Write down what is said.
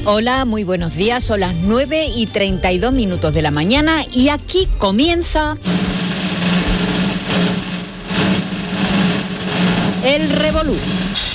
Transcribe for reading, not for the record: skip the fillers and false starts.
Hola, muy buenos días. Son las 9:32 de la mañana y aquí comienza El Revolú.